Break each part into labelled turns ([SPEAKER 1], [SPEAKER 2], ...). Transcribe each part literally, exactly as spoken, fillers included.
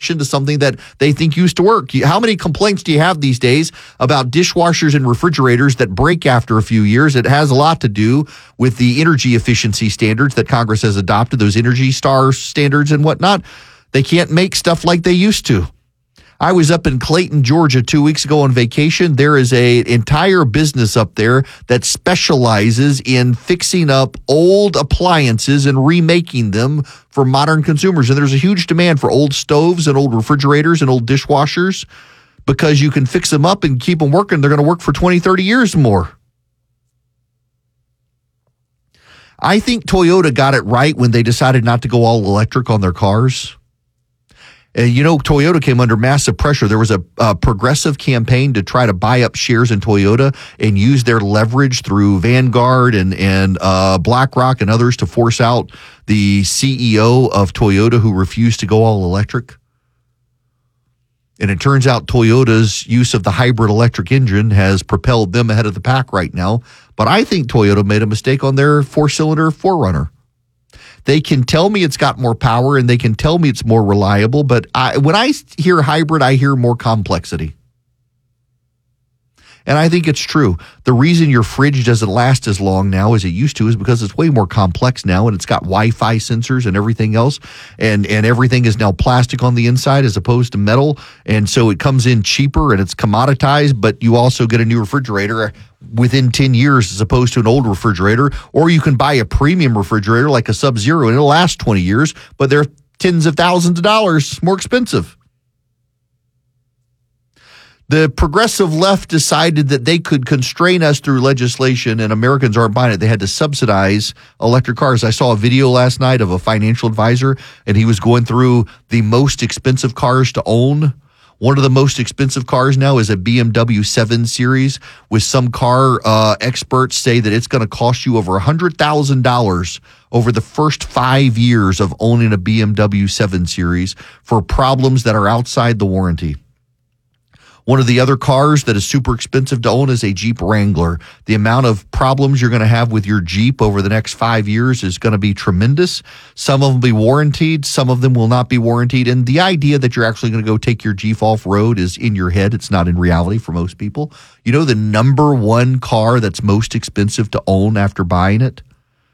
[SPEAKER 1] addiction to something that they think used to work. How many complaints do you have these days about dishwashers and refrigerators that break after a few years? It has a lot to do with the energy efficiency standards that Congress has adopted, those Energy Star standards and whatnot. They can't make stuff like they used to. I was up in Clayton, Georgia two weeks ago on vacation. There is an entire business up there that specializes in fixing up old appliances and remaking them for modern consumers. And there's a huge demand for old stoves and old refrigerators and old dishwashers because you can fix them up and keep them working. They're going to work for twenty, thirty years more. I think Toyota got it right when they decided not to go all electric on their cars. And you know, Toyota came under massive pressure. There was a, a progressive campaign to try to buy up shares in Toyota and use their leverage through Vanguard and, and uh, BlackRock and others to force out the C E O of Toyota who refused to go all electric. And it turns out Toyota's use of the hybrid electric engine has propelled them ahead of the pack right now. But I think Toyota made a mistake on their four-cylinder four runner. They can tell me it's got more power and they can tell me it's more reliable, but I, when I hear hybrid, I hear more complexity. And I think it's true. The reason your fridge doesn't last as long now as it used to is because it's way more complex now, and it's got Wi-Fi sensors and everything else, and, and everything is now plastic on the inside as opposed to metal, and so it comes in cheaper and it's commoditized, but you also get a new refrigerator within ten years as opposed to an old refrigerator, or you can buy a premium refrigerator like a Sub-Zero and it'll last twenty years, but they're tens of thousands of dollars more expensive. The progressive left decided that they could constrain us through legislation, and Americans aren't buying it. They had to subsidize electric cars. I saw a video last night of a financial advisor, and he was going through the most expensive cars to own. One of the most expensive cars now is a B M W seven Series, with some car uh, experts say that it's going to cost you over one hundred thousand dollars over the first five years of owning a B M W seven Series for problems that are outside the warranty. One of the other cars that is super expensive to own is a Jeep Wrangler. The amount of problems you're going to have with your Jeep over the next five years is going to be tremendous. Some of them will be warranted. Some of them will not be warranted. And the idea that you're actually going to go take your Jeep off-road is in your head. It's not in reality for most people. You know the number one car that's most expensive to own after buying it?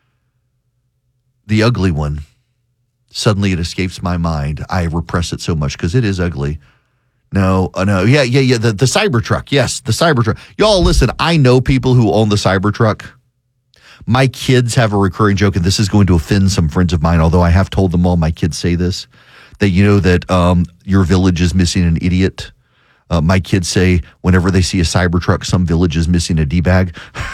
[SPEAKER 1] The ugly one. Suddenly it escapes my mind. I repress it so much because it is ugly. No, uh, no, yeah, yeah, yeah, the, the Cybertruck, yes, the Cybertruck. Y'all, listen, I know people who own the Cybertruck. My kids have a recurring joke, and this is going to offend some friends of mine, although I have told them all, my kids say this, that you know that um, your village is missing an idiot. Uh, my kids say whenever they see a Cybertruck, some village is missing a D-bag.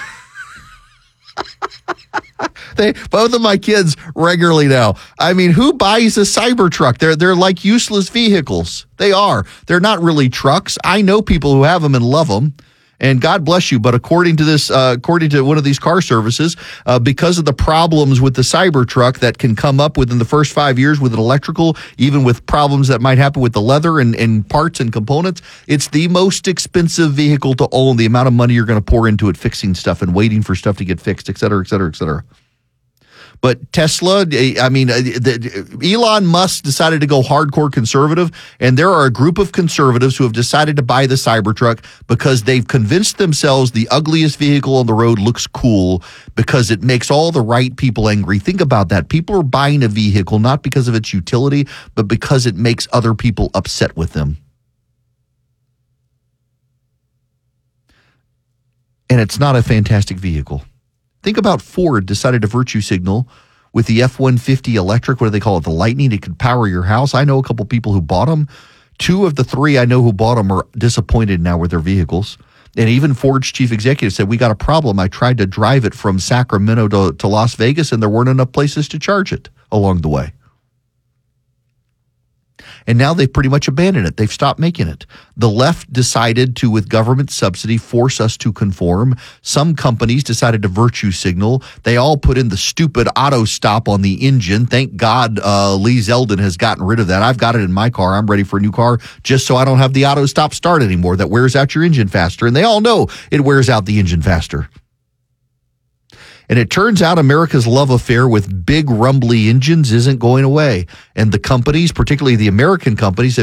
[SPEAKER 1] They, both of my kids regularly now. I mean, who buys a Cybertruck? They're they're like useless vehicles. They are. They're not really trucks. I know people who have them and love them, and God bless you. But according to this, uh, according to one of these car services, uh, because of the problems with the Cybertruck that can come up within the first five years with an electrical, even with problems that might happen with the leather and, and parts and components, it's the most expensive vehicle to own. The amount of money you're going to pour into it, fixing stuff and waiting for stuff to get fixed, et cetera, et cetera, et cetera. But Tesla, I mean, Elon Musk decided to go hardcore conservative, and there are a group of conservatives who have decided to buy the Cybertruck because they've convinced themselves the ugliest vehicle on the road looks cool because it makes all the right people angry. Think about that. People are buying a vehicle not because of its utility, but because it makes other people upset with them. And it's not a fantastic vehicle. Think about Ford decided to virtue signal with the F one fifty electric. What do they call it? The Lightning. It could power your house. I know a couple people who bought them. Two of the three I know who bought them are disappointed now with their vehicles. And even Ford's chief executive said, we got a problem. I tried to drive it from Sacramento to, to Las Vegas, and there weren't enough places to charge it along the way. And now they've pretty much abandoned it. They've stopped making it. The left decided to, with government subsidy, force us to conform. Some companies decided to virtue signal. They all put in the stupid auto stop on the engine. Thank God uh, Lee Zeldin has gotten rid of that. I've got it in my car. I'm ready for a new car just so I don't have the auto stop start anymore. That wears out your engine faster. And they all know it wears out the engine faster. And it turns out America's love affair with big rumbly engines isn't going away. And the companies, particularly the American companies,